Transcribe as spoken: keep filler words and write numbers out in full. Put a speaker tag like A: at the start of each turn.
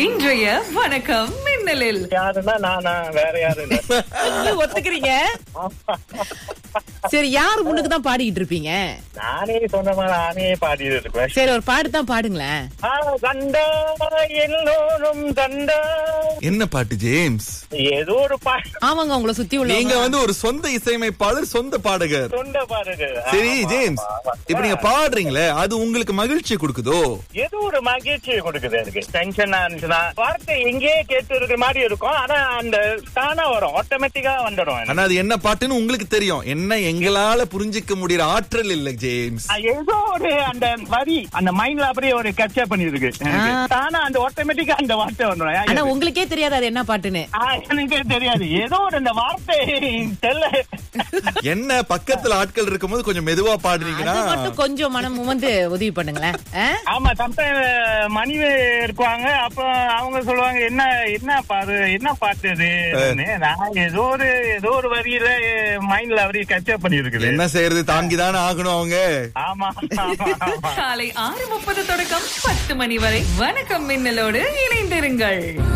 A: இன்றைய வணக்கம் மின்னலில்
B: யாருன்னா நானா, வேற யாரும் இல்ல.
C: நீங்க ஒத்துக்கிறீங்க? சரி, யாரு முன்னுக்கு தான் பாடிக்கிட்டு இருப்பீங்க?
B: நானே சொந்தமா நானே பாடிட்டு இருப்பேன்.
C: சரி, ஒரு பாட்டு தான் பாடுங்களேன்.
B: ஆ, கண்டா எல்லோரும் கண்டா.
D: என்ன பாட்டு ஜேம்ஸ்?
B: ஏதோ ஒரு பாட்டு.
C: ஆமாங்க, உங்களை சுத்தி உள்ள
D: நீங்க வந்து ஒரு சொந்த இசையமைப்பாளர், சொந்த பாடகர்.
B: சொந்த பாடுங்க.
D: சரி
B: ஆமா,
D: ஜேம்ஸ்,
B: ஆமா, ஆமா.
D: இப்ப நீங்க பாடுறீங்களே, அது உங்களுக்கு மகிழ்ச்சி கொடுக்குதோ?
B: ஏதோ ஒரு மகிழ்ச்சியை கொடுக்குது எனக்கு. டென்ஷனா இருந்துச்சுன்னா வார்த்தை எங்கேயே கேட்டு இருக்கிற மாதிரி இருக்கும். ஆனா அந்த தானா வரும், ஆட்டோமேட்டிக்கா வந்துடும் எனக்கு.
D: ஆனா அது என்ன பாட்டுன்னு உங்களுக்கு தெரியும். என்ன எங்களால புரிஞ்சிக்க முடியற ஆற்றல் இல்ல ஜேம்ஸ்.
B: ஆ, ஏதோ ஒரு அந்த வரி அந்த மைண்ட்ல அப்படியே ஒரு கேப்சர் பண்ணிருக்கு எனக்கு. தானா அந்த ஆட்டோமேட்டிக்கா அந்த வார்த்தை
C: ஆனா
B: வந்துடும்.
C: உங்களுக்கே தெரியாது அது என்ன பாட்டுன்னு.
B: ஆ, எனக்கே தெரியாது. ஏதோ ஒரு அந்த வார்த்தை தெரியல.
D: என்ன பக்கத்துல ஆட்கள் இருக்கும்போது கொஞ்சம் மெதுவா பாடுறீங்கன்னா
C: அது மட்டும் கொஞ்சம் மனம் வந்து உதவி பண்ணுங்களேன். ஆ?
B: ஆமா, சம்டைம் மணி இருக்குவாங்க. அப்ப அவங்க சொல்லுவாங்க, என்ன என்ன பாரு என்ன பாட்டு இது. நான் ஏதோ ஒரு ஏதோ ஒரு வரியில மைண்ட்ல அப்படியே கேப்சர் பண்ணி இருக்குது.
D: என்ன செய்யறது, தாங்கிதானே ஆகணும் அவங்க.
B: ஆமா, ஆமா, ஆமா.
A: காலை ஆறு முப்பது தொடக்கம் பத்து மணி வரை வணக்கம் மின்னலோடு இணைந்திருங்கள்.